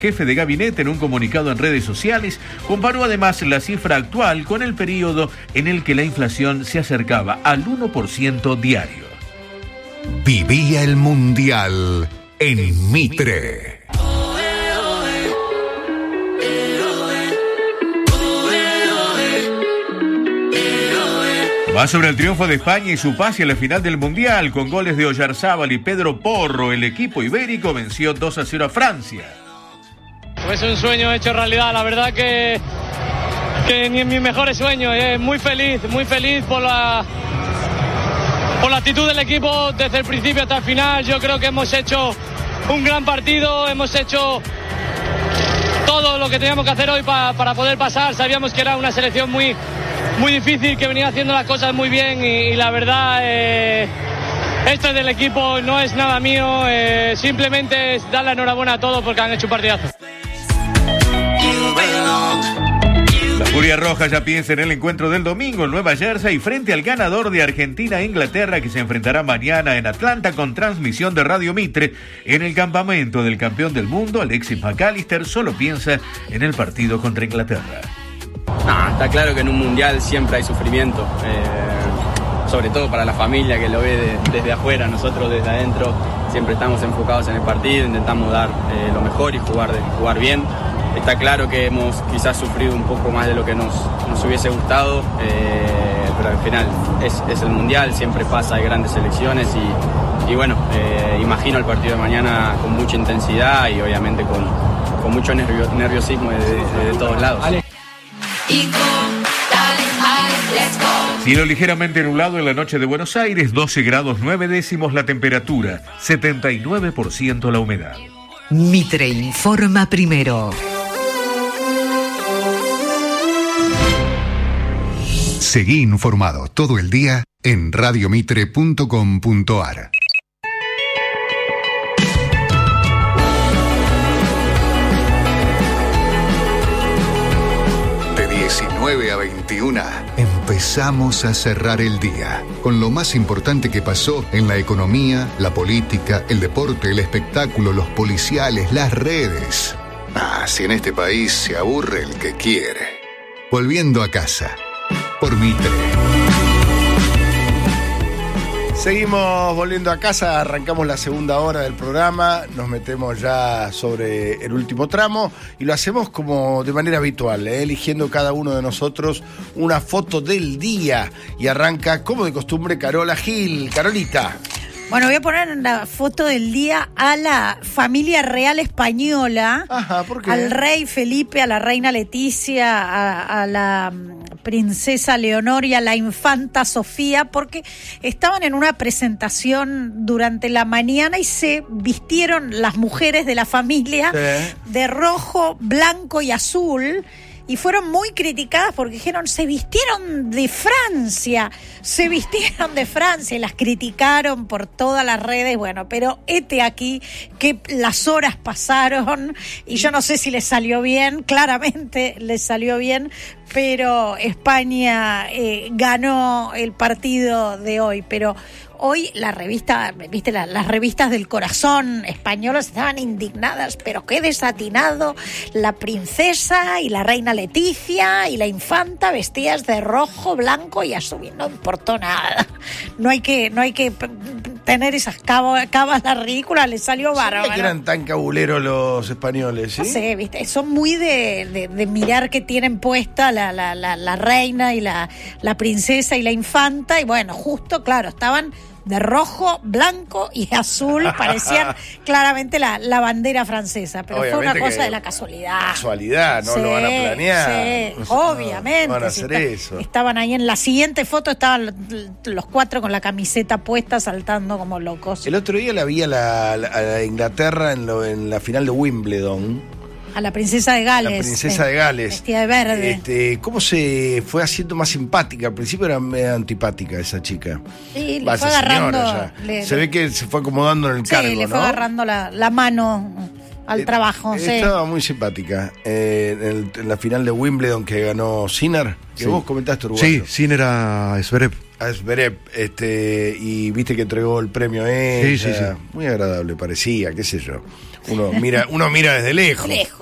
Jefe de gabinete, en un comunicado en redes sociales, comparó además la cifra actual con el periodo en el que la inflación se acercaba al 1% diario. Vivía el Mundial en Mitre. Va sobre el triunfo de España y su pase a la final del Mundial. Con goles de Oyarzábal y Pedro Porro, el equipo ibérico venció 2-0 a Francia. Es un sueño hecho realidad, la verdad que ni en mis mejores sueños. Muy feliz por la actitud del equipo desde el principio hasta el final. Yo creo que hemos hecho un gran partido, hemos hecho todo lo que teníamos que hacer hoy para poder pasar. Sabíamos que era una selección muy difícil, que venía haciendo las cosas muy bien y la verdad esto es del equipo, no es nada mío, simplemente es dar la enhorabuena a todos porque han hecho un partidazo. La Furia Roja ya piensa en el encuentro del domingo en Nueva Jersey frente al ganador de Argentina e Inglaterra, que se enfrentará mañana en Atlanta con transmisión de Radio Mitre. En el campamento del campeón del mundo, Alexis McAllister solo piensa en el partido contra Inglaterra. Está claro que en un mundial siempre hay sufrimiento, sobre todo para la familia que lo ve desde afuera. Nosotros desde adentro siempre estamos enfocados en el partido, intentamos dar lo mejor y jugar bien. Está claro que hemos quizás sufrido un poco más de lo que nos hubiese gustado, pero al final es el mundial, siempre pasa, hay grandes selecciones y bueno, imagino el partido de mañana con mucha intensidad y obviamente con mucho nerviosismo de todos lados. Cielo ligeramente nublado en la noche de Buenos Aires, 12 grados 9 décimos la temperatura, 79% la humedad. Mitre informa primero. Seguí informado todo el día en radiomitre.com.ar. De 19 a 21 empezamos a cerrar el día con lo más importante que pasó en la economía, la política, el deporte, el espectáculo, los policiales, las redes. Si en este país se aburre el que quiere. Volviendo a casa, por Mitre. Seguimos volviendo a casa, arrancamos la segunda hora del programa, nos metemos ya sobre el último tramo y lo hacemos como de manera habitual, eligiendo cada uno de nosotros una foto del día. Y arranca, como de costumbre, Carola Gil. Carolita. Bueno, voy a poner en la foto del día a la familia real española. Ajá, ¿por qué? Al rey Felipe, a la reina Leticia, a la princesa Leonor y a la infanta Sofía, porque estaban en una presentación durante la mañana y se vistieron las mujeres de la familia de rojo, blanco y azul. Y fueron muy criticadas porque dijeron, se vistieron de Francia y las criticaron por todas las redes. Bueno, pero hete aquí que las horas pasaron y yo no sé si les salió bien, claramente les salió bien, pero España ganó el partido de hoy, pero hoy la revista, viste, las revistas del corazón españolas estaban indignadas, pero qué desatinado, la princesa y la reina Leticia y la infanta vestidas de rojo, blanco y azul, no importó nada. No hay que tener esas cábalas ridículas, les salió bárbaro. ¿Sabía que eran tan cabuleros los españoles? ¿Sí? No sé, viste, son muy de mirar que tienen puesta la reina y la princesa y la infanta, y bueno, justo, claro, estaban de rojo, blanco y azul, parecían claramente la bandera francesa, pero obviamente fue una cosa de la casualidad. Casualidad, no lo van a planear. Sí, obviamente. No van a hacer eso. Estaban ahí en la siguiente foto, estaban los cuatro con la camiseta puesta saltando como locos. El otro día la vi a la Inglaterra en la final de Wimbledon. A la princesa de Gales. La princesa de Gales. Vestida de verde. ¿Cómo se fue haciendo más simpática? Al principio era medio antipática esa chica. Sí, le fue agarrando. Se ve que se fue acomodando en el cargo, ¿no? Sí, le fue agarrando la mano al trabajo. Estaba muy simpática. En la final de Wimbledon que ganó Sinner, que vos comentaste, uruguayo. Sí, Sinner a Zverev. Y viste que entregó el premio a ella. Sí. Muy agradable parecía, qué sé yo. Uno mira desde lejos.